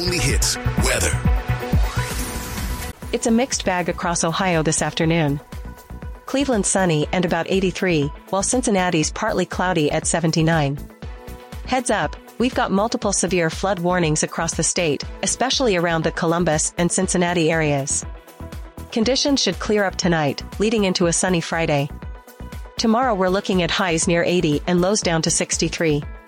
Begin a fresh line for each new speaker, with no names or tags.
only hits, weather.
It's a mixed bag across Ohio this afternoon. Cleveland sunny and about 83, while Cincinnati's partly cloudy at 79. Heads up, we've got multiple severe flood warnings across the state, especially around the Columbus and Cincinnati areas. Conditions should clear up tonight, leading into a sunny Friday. Tomorrow we're looking at highs near 80 and lows down to 63.